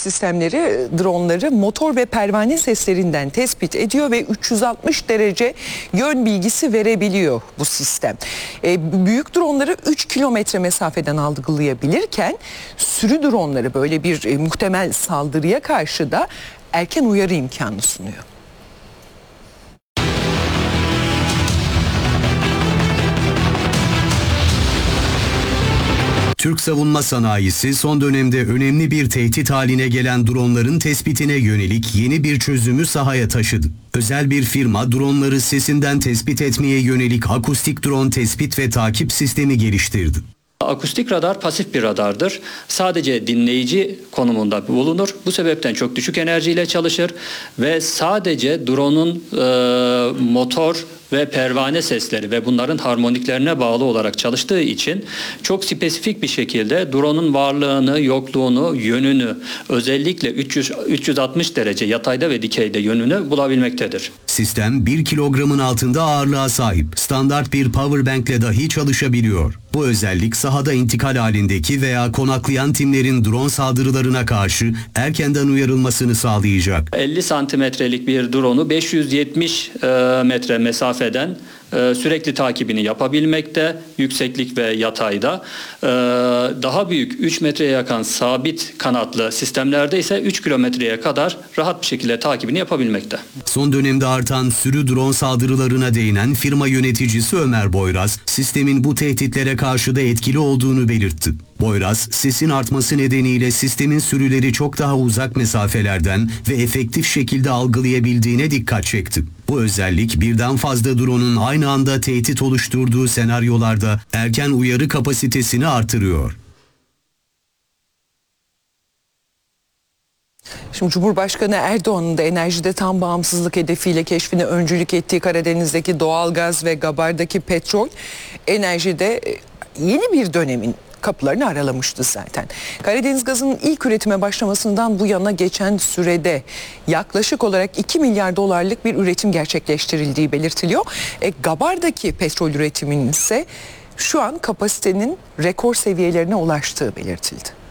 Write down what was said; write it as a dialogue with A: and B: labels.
A: sistemleri dronları motor ve pervane seslerinden tespit ediyor ve 360 derece yön bilgisi verebiliyor bu sistem. Büyük dronları 3 kilometre mesafeden algılayabilirken sürü dronları böyle bir muhtemel saldırıya karşı da erken uyarı imkanı sunuyor.
B: Türk savunma sanayisi son dönemde önemli bir tehdit haline gelen dronların tespitine yönelik yeni bir çözümü sahaya taşıdı. Özel bir firma dronları sesinden tespit etmeye yönelik akustik drone tespit ve takip sistemi geliştirdi.
C: Akustik radar pasif bir radardır. Sadece dinleyici konumunda bulunur. Bu sebepten çok düşük enerjiyle çalışır ve sadece drone'un motor ve pervane sesleri ve bunların harmoniklerine bağlı olarak çalıştığı için çok spesifik bir şekilde drone'un varlığını, yokluğunu, yönünü, özellikle 360 derece yatayda ve dikeyde yönünü bulabilmektedir.
B: Sistem 1 kilogramın altında ağırlığa sahip. Standart bir powerbank'le dahi çalışabiliyor. Bu özellik sahada intikal halindeki veya konaklayan timlerin drone saldırılarına karşı erkenden uyarılmasını sağlayacak.
C: 50 santimetrelik bir drone'u 570 metre mesafeden sürekli takibini yapabilmekte, yükseklik ve yatayda. Daha büyük 3 metreye yakın sabit kanatlı sistemlerde ise 3 kilometreye kadar rahat bir şekilde takibini yapabilmekte.
B: Son dönemde artan sürü drone saldırılarına değinen firma yöneticisi Ömer Boyraz, sistemin bu tehditlere karşı da etkili olduğunu belirtti. Boyraz, sesin artması nedeniyle sistemin sürüleri çok daha uzak mesafelerden ve efektif şekilde algılayabildiğine dikkat çekti. Bu özellik birden fazla drone'un aynı anda tehdit oluşturduğu senaryolarda erken uyarı kapasitesini artırıyor.
A: Şimdi Cumhurbaşkanı Erdoğan'ın da enerjide tam bağımsızlık hedefiyle keşfine öncülük ettiği Karadeniz'deki doğalgaz ve Gabar'daki petrol enerjide yeni bir dönemin kapılarını aralamıştı zaten. Karadeniz gazının ilk üretime başlamasından bu yana geçen sürede yaklaşık olarak 2 milyar dolarlık bir üretim gerçekleştirildiği belirtiliyor. Gabar'daki petrol üretiminin ise şu an kapasitenin rekor seviyelerine ulaştığı belirtildi.